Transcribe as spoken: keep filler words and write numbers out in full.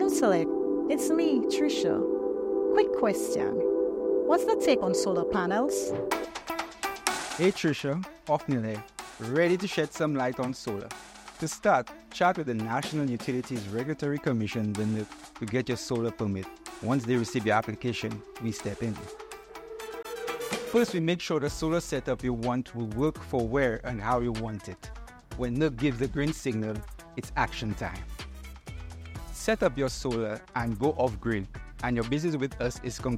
Select, it's me, Trisha. Quick question. What's the take on solar panels? Hey Trisha, Othniel here, ready to shed some light on solar. To start, chat with the National Utilities Regulatory Commission to get your solar permit. Once they receive your application, we step in. First, we make sure the solar setup you want will work for where and how you want it. When N E R gives the green signal, it's action time. Set up your solar and go off-grid, and your business with us is complete.